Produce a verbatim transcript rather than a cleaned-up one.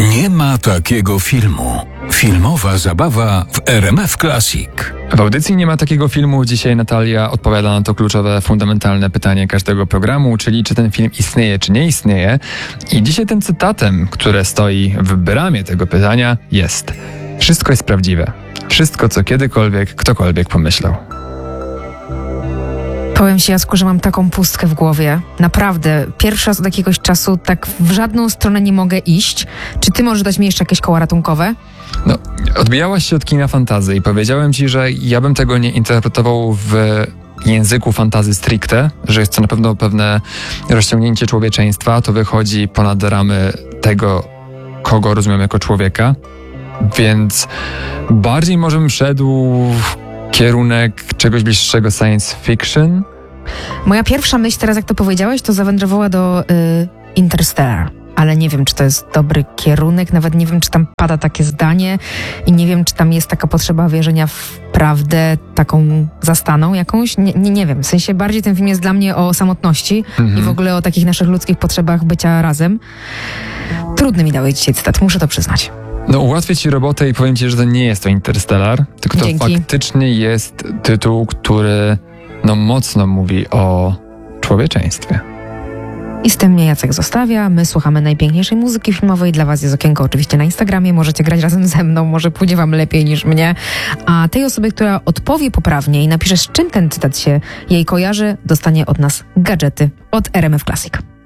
Nie ma takiego filmu. Filmowa zabawa w R M F Classic. W audycji Nie ma takiego filmu. Dzisiaj Natalia odpowiada na to kluczowe, fundamentalne pytanie każdego programu, czyli czy ten film istnieje, czy nie istnieje. I dzisiaj tym cytatem, które stoi w bramie tego pytania, jest: wszystko jest prawdziwe. Wszystko, co kiedykolwiek ktokolwiek pomyślał. Powiem Ci, Jacku, że mam taką pustkę w głowie. Naprawdę, pierwszy raz od jakiegoś czasu tak w żadną stronę nie mogę iść. Czy Ty możesz dać mi jeszcze jakieś koła ratunkowe? No, odbijałaś się od kina fantasy i powiedziałem Ci, że ja bym tego nie interpretował w języku fantasy stricte, że jest to na pewno pewne rozciągnięcie człowieczeństwa, to wychodzi ponad ramy tego, kogo rozumiem jako człowieka, więc bardziej może bym szedł w kierunek czegoś bliższego science fiction. Moja pierwsza myśl teraz, jak to powiedziałeś, to zawędrowała do y, Interstellar. Ale nie wiem, czy to jest dobry kierunek, nawet nie wiem, czy tam pada takie zdanie i nie wiem, czy tam jest taka potrzeba wierzenia w prawdę taką zastaną jakąś. Nie, nie, nie wiem, w sensie bardziej ten film jest dla mnie o samotności mhm. i w ogóle o takich naszych ludzkich potrzebach bycia razem. Trudny mi dałeś dzisiaj cytat, muszę to przyznać. No, ułatwię Ci robotę i powiem Ci, że to nie jest to Interstellar, tylko to Dzięki. faktycznie jest tytuł, który no mocno mówi o człowieczeństwie. I z tym mnie Jacek zostawia. My słuchamy najpiękniejszej muzyki filmowej. Dla Was jest okienko oczywiście na Instagramie. Możecie grać razem ze mną. Może pójdzie Wam lepiej niż mnie. A tej osoby, która odpowie poprawnie i napisze, z czym ten cytat się jej kojarzy, dostanie od nas gadżety od R M F Classic.